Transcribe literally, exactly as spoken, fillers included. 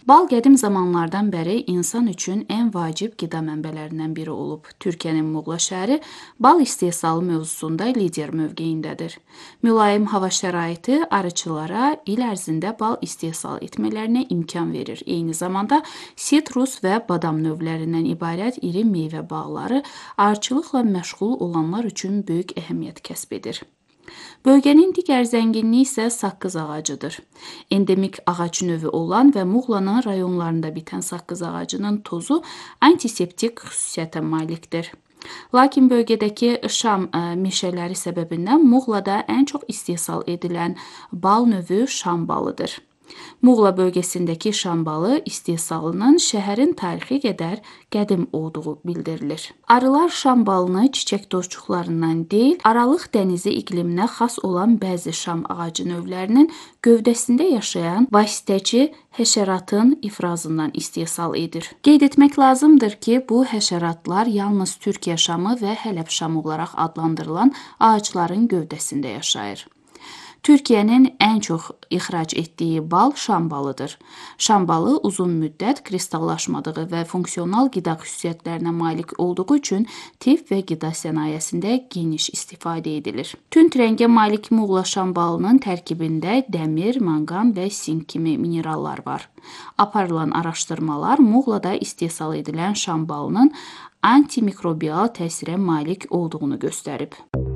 Bal qədim zamanlardan bəri insan üçün ən vacib qida mənbələrindən biri olub. Türkiyənin Muğla şəhəri bal istehsalı mövzusunda lider mövqeyindədir. Mülayim hava şəraiti arıçılara il ərzində bal istehsal etmələrinə imkan verir. Eyni zamanda sitrus və badam növlərindən ibarət iri meyvə bağları arıçılıqla məşğul olanlar üçün böyük əhəmiyyət kəsb edir. Bölgənin digər zənginliyi isə saqqız ağacıdır. Endemik ağac növü olan və Muğlanın rayonlarında bitən saqqız ağacının tozu antiseptik xüsusiyyətə malikdir. Lakin bölgədəki şam ə, meşələri səbəbindən Muğlada ən çox istehsal edilən bal növü şam balıdır. Muğla bölgəsindəki şam balı istehsalının şəhərin tarixi qədər qədim olduğu bildirilir. Arılar şam balını çiçək dovçuqlarından deyil, Aralıq dənizi iqliminə xas olan bəzi şam ağacı növlərinin gövdəsində yaşayan vasitəçi həşəratın ifrazından istehsal edir. Qeyd etmək lazımdır ki, bu həşəratlar yalnız Türkiyə şamı və Hələb şamı olaraq adlandırılan ağacların gövdəsində yaşayır. Türkiyənin ən çox ixrac etdiyi bal şam balıdır. Şam balı uzun müddət kristallaşmadığı və funksional qida xüsusiyyətlərinə malik olduğu üçün tibb və qida sənayesində geniş istifadə edilir. Tünd rəngə malik Muğla şam balının tərkibində dəmir, manqan və sink kimi minerallar var. Aparılan araşdırmalar Muğlada istehsal edilən şam balının antimikrobial təsirə malik olduğunu göstərib.